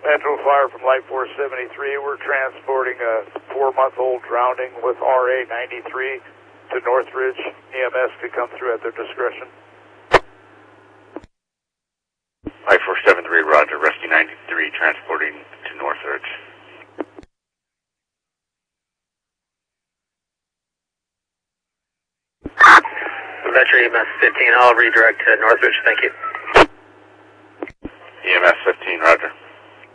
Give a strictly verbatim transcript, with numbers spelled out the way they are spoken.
Metro Fire from Light Force seventy-three. We're transporting a four-month-old drowning with R A ninety-three to Northridge. E M S could come through at their discretion. Light Force seventy-three, roger. Rescue ninety-three transporting to Northridge. Metro E M S fifteen, I'll redirect to Northridge, thank you.